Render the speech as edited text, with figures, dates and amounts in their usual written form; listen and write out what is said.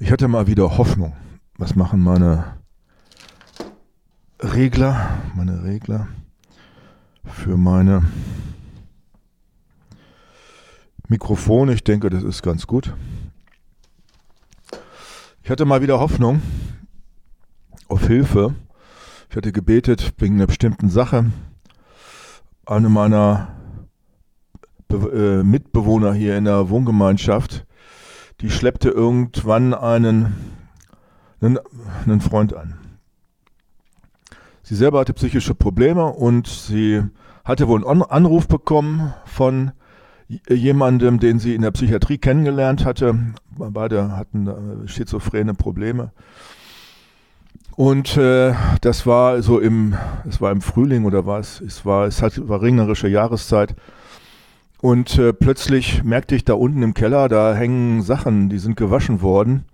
Ich hatte mal wieder Hoffnung. Was machen meine Regler für meine Mikrofone? Ich denke, das ist ganz gut. Ich hatte mal wieder Hoffnung auf Hilfe. Ich hatte gebetet wegen einer bestimmten Sache. Eine meiner Mitbewohner hier in der Wohngemeinschaft, die schleppte irgendwann einen Freund an. Sie selber hatte psychische Probleme und sie hatte wohl einen Anruf bekommen von jemandem, den sie in der Psychiatrie kennengelernt hatte. Beide hatten schizophrene Probleme. Und das war so im Frühling oder was? Es war regnerische Jahreszeit. Und plötzlich merkte ich da unten im Keller, da hängen Sachen, die sind gewaschen worden.